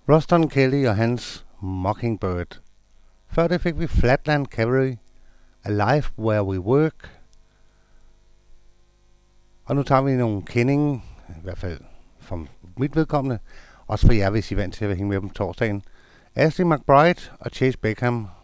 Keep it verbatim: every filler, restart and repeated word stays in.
Ruston Kelly og hans Mockingbird. Før det fik vi Flatland Cavalry, A Life Where We Work. Og nu tager vi nogle kendinge, i hvert fald for mit vedkommende, også for jer, hvis I er vant til at hænge med dem torsdagen. Ashley McBryde og Chase Beckham